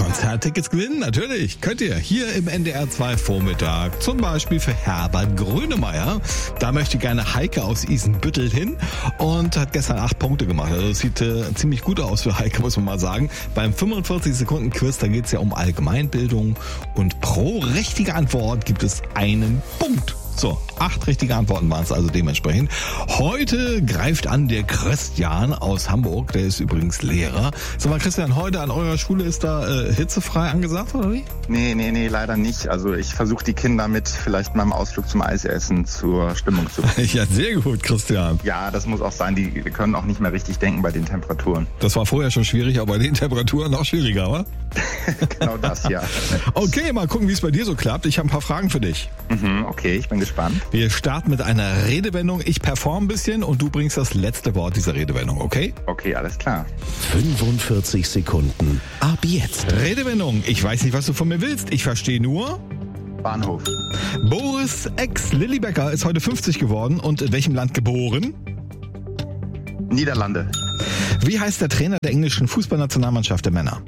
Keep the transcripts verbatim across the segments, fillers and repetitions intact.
Konzerttickets gewinnen? Natürlich, könnt ihr. Hier im N D R zwei Vormittag. Zum Beispiel für Herbert Grönemeyer. Da möchte gerne Heike aus Isenbüttel hin und hat gestern acht Punkte gemacht. Also das sieht äh, ziemlich gut aus für Heike, muss man mal sagen. Beim fünfundvierzig Sekunden Quiz, da geht es ja um Allgemeinbildung. Und pro richtige Antwort gibt es einen Punkt. So, acht richtige Antworten waren es also dementsprechend. Heute greift an der Christian aus Hamburg, der ist übrigens Lehrer. Sag mal, Christian, heute an eurer Schule ist da äh, hitzefrei angesagt, oder wie? Nee, nee, nee, leider nicht. Also ich versuche die Kinder mit vielleicht meinem Ausflug zum Eisessen zur Stimmung zu bringen. Ja, sehr gut, Christian. Ja, das muss auch sein. Die können auch nicht mehr richtig denken bei den Temperaturen. Das war vorher schon schwierig, aber bei den Temperaturen noch schwieriger, wa? Genau das, ja. Okay, mal gucken, wie es bei dir so klappt. Ich habe ein paar Fragen für dich. Mhm, okay, ich bin gespannt. Wir starten mit einer Redewendung. Ich perform ein bisschen und du bringst das letzte Wort dieser Redewendung, okay? Okay, alles klar. fünfundvierzig Sekunden. Ab jetzt. Redewendung. Ich weiß nicht, was du von mir willst. Ich verstehe nur... Bahnhof. Boris ex Lillibecker ist heute fünfzig geworden und in welchem Land geboren? Niederlande. Wie heißt der Trainer der englischen Fußballnationalmannschaft der Männer?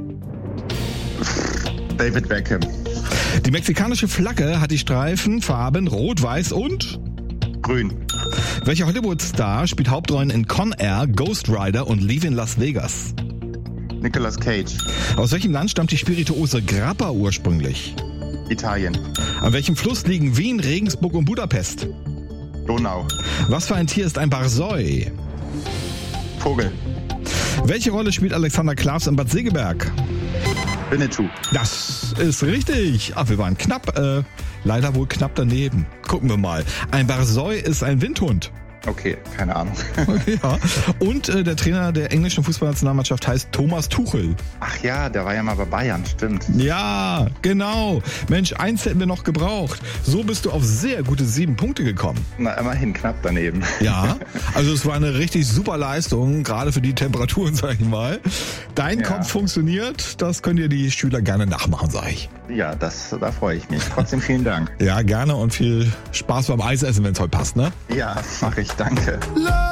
David Beckham. Die mexikanische Flagge hat die Streifenfarben Rot, Weiß und... Grün. Welcher Hollywood-Star spielt Hauptrollen in Con Air, Ghost Rider und Leave in Las Vegas? Nicolas Cage. Aus welchem Land stammt die Spirituose Grappa ursprünglich? Italien. An welchem Fluss liegen Wien, Regensburg und Budapest? Donau. Was für ein Tier ist ein Barsoi? Vogel. Welche Rolle spielt Alexander Klavs in Bad Segeberg? Winnetou. Das ist richtig. Ach, wir waren knapp, äh, leider wohl knapp daneben. Gucken wir mal. Ein Barsoi ist ein Windhund. Okay, keine Ahnung. Ja. Und äh, der Trainer der englischen Fußballnationalmannschaft heißt Thomas Tuchel. Ach ja, der war ja mal bei Bayern, stimmt. Ja, genau. Mensch, eins hätten wir noch gebraucht. So bist du auf sehr gute sieben Punkte gekommen. Na, immerhin knapp daneben. Ja, also es war eine richtig super Leistung, gerade für die Temperaturen, sag ich mal. Dein Ja. Kopf funktioniert, das können dir die Schüler gerne nachmachen, sag ich. Ja, das, da freue ich mich. Trotzdem vielen Dank. Ja, gerne und viel Spaß beim Eisessen, wenn es heute passt, ne? Ja, mache ich. Danke. La